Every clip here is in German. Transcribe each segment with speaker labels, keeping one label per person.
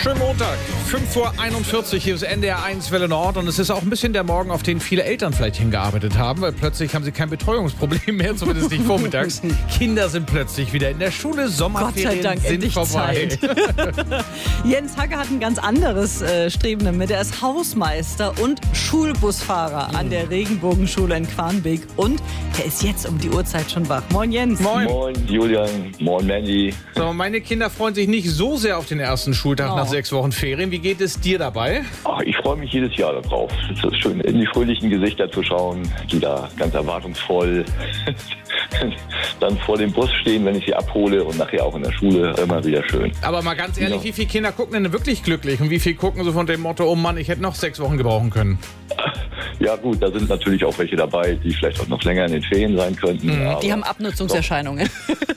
Speaker 1: Schönen Montag, 5:41 Uhr, hier ist NDR 1 Welle Nord und es ist auch ein bisschen der Morgen, auf den viele Eltern vielleicht hingearbeitet haben, weil plötzlich haben sie kein Betreuungsproblem mehr, zumindest nicht vormittags. Kinder sind plötzlich wieder in der Schule, Sommerferien
Speaker 2: Gott sei Dank,
Speaker 1: sind
Speaker 2: endlich
Speaker 1: vorbei.
Speaker 2: Zeit. Jens Hacke hat ein ganz anderes Streben damit. Er ist Hausmeister und Schulbusfahrer an der Regenbogenschule in Quarnbeek und er ist jetzt um die Uhrzeit schon wach. Moin Jens.
Speaker 1: Moin.
Speaker 3: Moin Julian, moin Mandy.
Speaker 1: So, meine Kinder freuen sich nicht so sehr auf den ersten Schultag nach 6 Wochen Ferien. Wie geht es dir dabei?
Speaker 3: Ach, ich freue mich jedes Jahr darauf. Es ist schön, in die fröhlichen Gesichter zu schauen, die da ganz erwartungsvoll dann vor dem Bus stehen, wenn ich sie abhole und nachher auch in der Schule. Immer wieder schön.
Speaker 1: Aber mal ganz ehrlich,
Speaker 3: Ja.
Speaker 1: Wie viele Kinder gucken denn wirklich glücklich und wie viele gucken so von dem Motto, oh Mann, ich hätte noch 6 Wochen gebrauchen können?
Speaker 3: Ja gut, da sind natürlich auch welche dabei, die vielleicht auch noch länger in den Ferien sein könnten. Aber
Speaker 2: Die haben Abnutzungserscheinungen.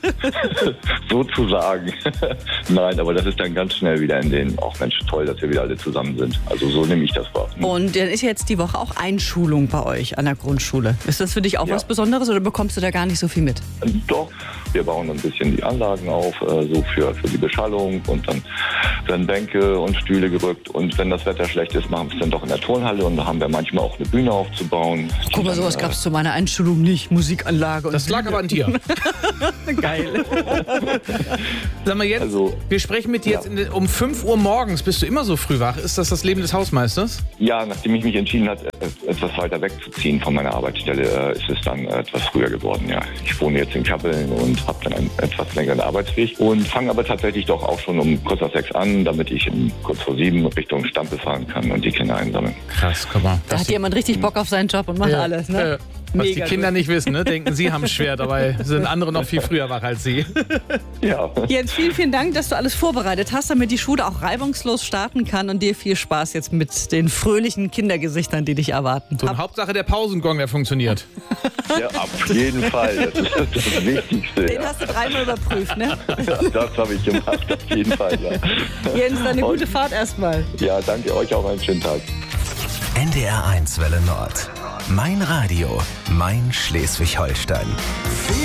Speaker 3: sozusagen. Nein, aber das ist dann ganz schnell wieder in den, auch Mensch, toll, dass wir wieder alle zusammen sind. Also so nehme ich das wahr.
Speaker 2: Und dann ist jetzt die Woche auch Einschulung bei euch an der Grundschule. Ist das für dich auch
Speaker 3: Ja.
Speaker 2: was Besonderes oder bekommst du da gar nicht so viel mit?
Speaker 3: Doch, wir bauen ein bisschen die Anlagen auf, so für die Beschallung und dann werden Bänke und Stühle gerückt und wenn das Wetter schlecht ist, machen wir es dann doch in der Turnhalle und da haben wir manchmal auch eine Bühne aufzubauen.
Speaker 2: Guck mal, sowas gab es zu meiner Einschulung nicht. Musikanlage und
Speaker 1: Das lag aber an dir.
Speaker 2: geil.
Speaker 1: Sag mal jetzt,
Speaker 3: Also,
Speaker 1: wir sprechen mit dir jetzt um 5 Uhr morgens. Bist du immer so früh wach? Ist das Leben des Hausmeisters?
Speaker 3: Ja, nachdem ich mich entschieden habe, etwas weiter wegzuziehen von meiner Arbeitsstelle, ist es dann etwas früher geworden, ja. Ich wohne jetzt in Kappeln und habe dann einen etwas längeren Arbeitsweg und fange aber tatsächlich doch auch schon um kurz nach 6 an, damit ich kurz vor 7 Richtung Stampe fahren kann und die Kinder einsammeln.
Speaker 1: Krass, guck mal.
Speaker 2: Da hat jemand richtig Bock auf seinen Job und macht alles, ne?
Speaker 1: Was
Speaker 2: Mega
Speaker 1: die Kinder
Speaker 2: gut.
Speaker 1: nicht wissen, ne? Denken, sie haben es schwer, dabei sind andere noch viel früher wach als sie.
Speaker 3: Ja.
Speaker 2: Jens, vielen, vielen Dank, dass du alles vorbereitet hast, damit die Schule auch reibungslos starten kann und dir viel Spaß jetzt mit den fröhlichen Kindergesichtern, die dich erwarten.
Speaker 1: So, und Hauptsache der Pausengong, der funktioniert.
Speaker 3: Ja, auf jeden Fall. Das ist das Wichtigste.
Speaker 2: Den
Speaker 3: Ja.
Speaker 2: hast du dreimal überprüft, ne?
Speaker 3: Das habe ich gemacht, auf jeden Fall, ja.
Speaker 2: Jens, dann eine gute Fahrt erstmal.
Speaker 3: Ja, danke euch auch einen schönen Tag.
Speaker 4: NDR 1 Welle Nord. Mein Radio, mein Schleswig-Holstein.